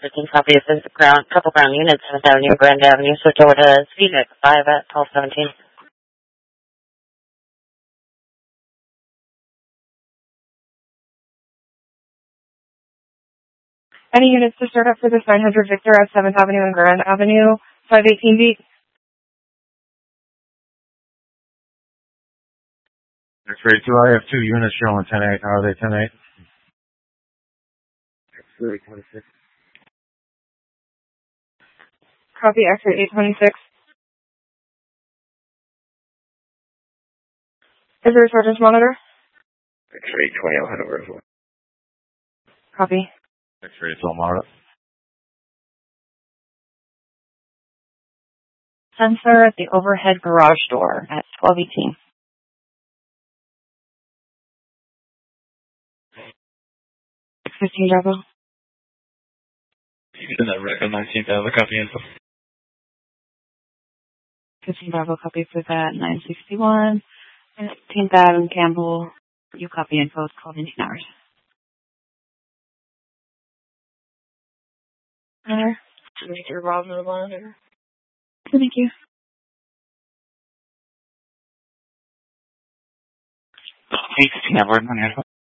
15 copy of the couple ground units, 7th Avenue, Grand Avenue, switch over to Phoenix, 5 at 1217. Any units to start up for this 900 Victor at 7th Avenue and Grand Avenue, 518 beat. X-ray 2, I have 2 units showing 10-8. How are they 10-8? X-ray 26. Copy X-ray 826. Is there a sergeant's monitor? X-ray 20, I'll head over as well. Copy. X-ray Tomorrow. Sensor at the overhead garage door at 1218. Bravo. In that record, 19th Ave, copy info. 15 Bravo, copy for that, 961. 15th Ave and Campbell, you copy info, it's called 19 hours. Mr. Rob in the monitor. Thank you. Thanks, Cameron.